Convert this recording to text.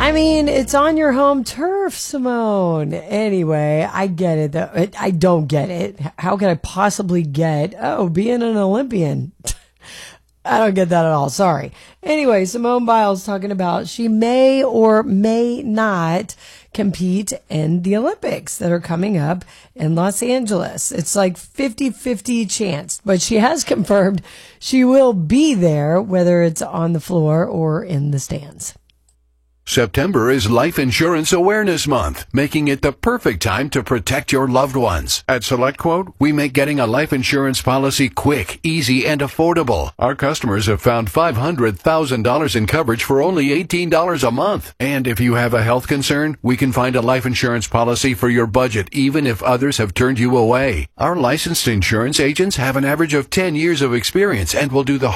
I mean, it's on your home turf, Simone. Anyway, I get it, though. I don't get it. How can I possibly get, being an Olympian? I don't get that at all. Sorry. Anyway, Simone Biles talking about she may or may not compete in the Olympics that are coming up in Los Angeles. It's like 50-50 chance, but she has confirmed she will be there, whether it's on the floor or in the stands. September is Life Insurance Awareness Month, making it the perfect time to protect your loved ones. At SelectQuote, we make getting a life insurance policy quick, easy, and affordable. Our customers have found $500,000 in coverage for only $18 a month. And if you have a health concern, we can find a life insurance policy for your budget, even if others have turned you away. Our licensed insurance agents have an average of 10 years of experience and will do the